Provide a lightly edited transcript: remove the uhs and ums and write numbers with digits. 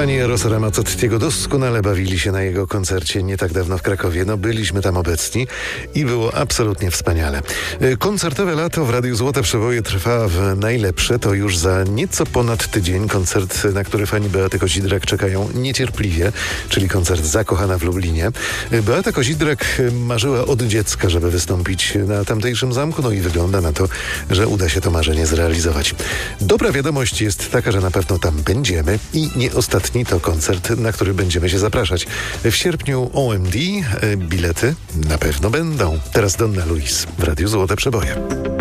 Fani Erosa Ramazzottiego doskonale bawili się na jego koncercie nie tak dawno w Krakowie. Byliśmy tam obecni i było absolutnie wspaniale. Koncertowe lato w Radiu Złote Przeboje trwa w najlepsze. To już za nieco ponad tydzień koncert, na który fani Beaty Kozidrak czekają niecierpliwie, czyli koncert Zakochana w Lublinie. Beata Kozidrak marzyła od dziecka, żeby wystąpić na tamtejszym zamku, i wygląda na to, że uda się to marzenie zrealizować. Dobra wiadomość jest taka, że na pewno tam będziemy i nie ostatni to koncert, na który będziemy się zapraszać. W sierpniu OMD bilety na pewno będą. Teraz Donna Luis w Radiu Złote Przeboje.